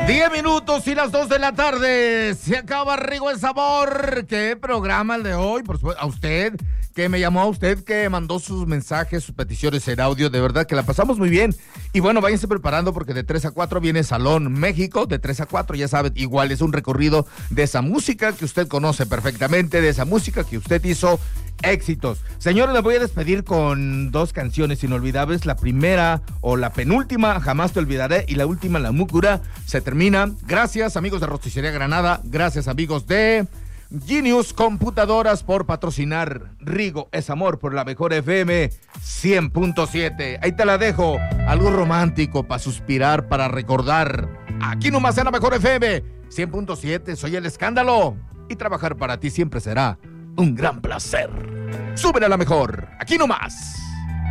10 minutos y las 2 de la tarde. Se acaba Rigo el Sabor. ¿Qué programa el de hoy? Por supuesto, a usted que me llamó, a usted que mandó sus mensajes, sus peticiones en audio. De verdad que la pasamos muy bien. Y bueno, váyanse preparando porque de 3 a 4 viene Salón México. De 3 a 4, ya saben, igual es un recorrido de esa música que usted conoce perfectamente, de esa música que usted hizo éxitos. Señores, me voy a despedir con 2 canciones inolvidables. La primera o la penúltima, Jamás te olvidaré, y la última, La Múcura, se termina. Gracias, amigos de Rosticería Granada. Gracias, amigos de Genius Computadoras, por patrocinar Rigo es Amor por la mejor FM 100.7. Ahí te la dejo, algo romántico para suspirar, para recordar. Aquí nomás en la mejor FM 100.7. Soy El Escándalo y trabajar para ti siempre será un gran placer. Súbele a la mejor, aquí nomás.